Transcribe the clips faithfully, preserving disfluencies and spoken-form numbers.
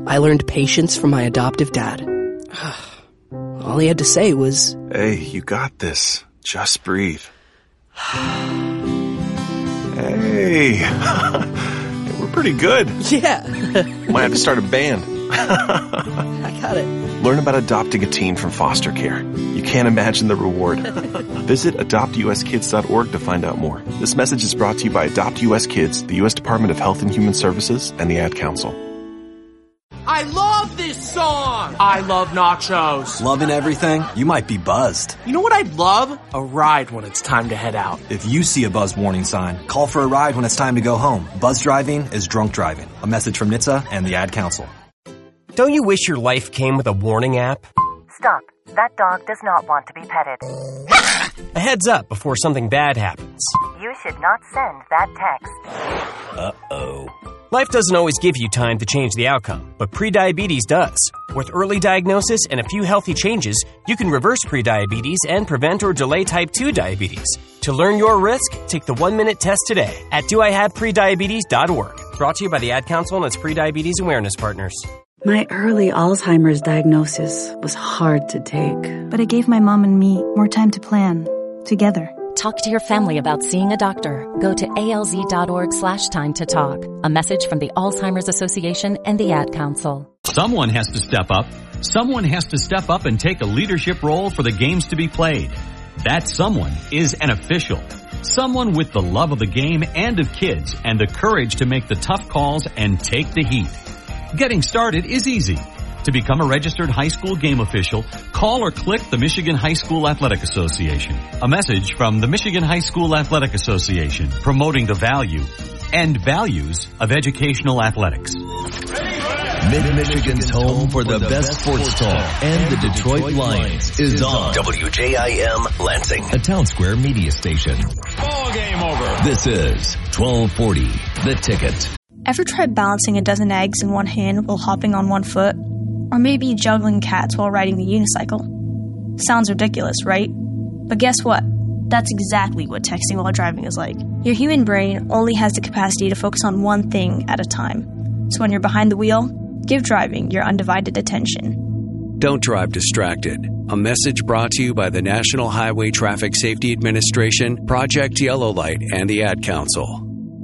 I learned patience from my adoptive dad. All he had to say was, "Hey, you got this. Just breathe." Hey, we're pretty good. Yeah. Might have to start a band. I got it. Learn about adopting a teen from foster care. You can't imagine the reward. Visit adopt u s kids dot org to find out more. This message is brought to you by Adopt U S Kids, the U S Department of Health and Human Services, and the Ad Council. I love this song! I love nachos. Loving everything? You might be buzzed. You know what I'd love? A ride when it's time to head out. If you see a buzz warning sign, call for a ride when it's time to go home. Buzz driving is drunk driving. A message from N H T S A and the Ad Council. Don't you wish your life came with a warning app? Stop. That dog does not want to be petted. A heads up before something bad happens. You should not send that text. Uh-oh. Life doesn't always give you time to change the outcome, but prediabetes does. With early diagnosis and a few healthy changes, you can reverse prediabetes and prevent or delay type two diabetes. To learn your risk, take the one-minute test today at do I have prediabetes dot org. Brought to you by the Ad Council and its prediabetes awareness partners. My early Alzheimer's diagnosis was hard to take. But it gave my mom and me more time to plan, together. Talk to your family about seeing a doctor. Go to alz.org slash time to talk. A message from the Alzheimer's Association and the Ad Council. Someone has to step up. Someone has to step up and take a leadership role for the games to be played. That someone is an official. Someone with the love of the game and of kids and the courage to make the tough calls and take the heat. Getting started is easy. To become a registered high school game official, call or click the Michigan High School Athletic Association. A message from the Michigan High School Athletic Association, promoting the value and values of educational athletics. Mid-Michigan's home for the best sports talk and the Detroit Lions is on W J I M Lansing, a Town Square media station. Ball game over. This is twelve forty, The Ticket. Ever tried balancing a dozen eggs in one hand while hopping on one foot? Or maybe juggling cats while riding the unicycle? Sounds ridiculous, right? But guess what? That's exactly what texting while driving is like. Your human brain only has the capacity to focus on one thing at a time. So when you're behind the wheel, give driving your undivided attention. Don't drive distracted. A message brought to you by the National Highway Traffic Safety Administration, Project Yellow Light, and the Ad Council.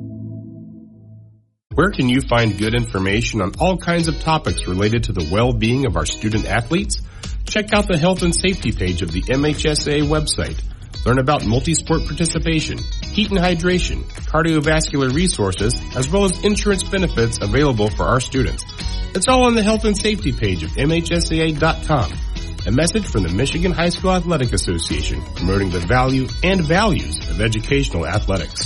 Where can you find good information on all kinds of topics related to the well-being of our student athletes? Check out the health and safety page of the M H S A A website. Learn about multi-sport participation, heat and hydration, cardiovascular resources, as well as insurance benefits available for our students. It's all on the health and safety page of M H S A A dot com. A message from the Michigan High School Athletic Association, promoting the value and values of educational athletics.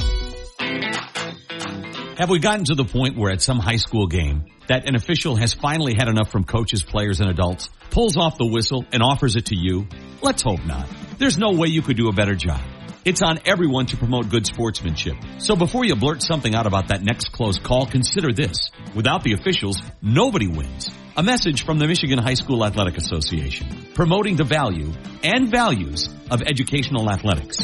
Have we gotten to the point where at some high school game that an official has finally had enough from coaches, players, and adults, pulls off the whistle, and offers it to you? Let's hope not. There's no way you could do a better job. It's on everyone to promote good sportsmanship. So before you blurt something out about that next close call, consider this. Without the officials, nobody wins. A message from the Michigan High School Athletic Association, promoting the value and values of educational athletics.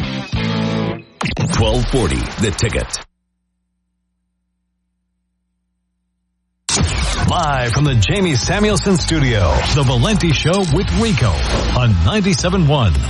twelve forty, The Ticket. Live from the Jamie Samuelson Studio, The Valenti Show with Rico on ninety-seven point one.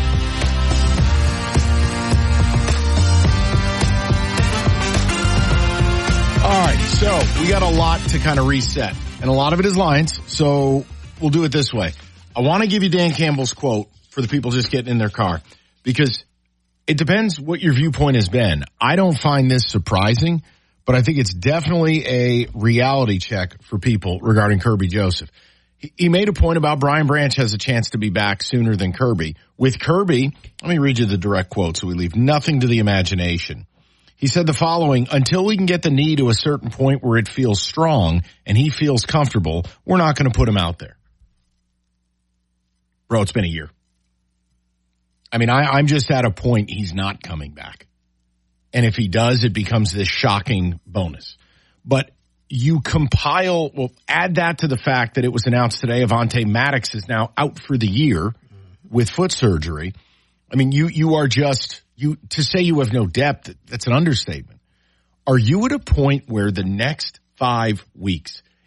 All right, so we got a lot to kind of reset, and a lot of it is Lions, so we'll do it this way. I want to give you Dan Campbell's quote for the people just getting in their car, because it depends what your viewpoint has been. I don't find this surprising, but I think it's definitely a reality check for people regarding Kirby Joseph. He, he made a point about Brian Branch has a chance to be back sooner than Kirby. With Kirby, let me read you the direct quote so we leave nothing to the imagination. He said the following: until we can get the knee to a certain point where it feels strong and he feels comfortable, we're not going to put him out there. Bro, it's been a year. I mean, I, I'm just at a point he's not coming back. And if he does, it becomes this shocking bonus. But you compile, well, add that to the fact that it was announced today Avonte Maddox is now out for the year with foot surgery. I mean, you you are just, you to say you have no depth, that's an understatement. Are you at a point where the next five weeks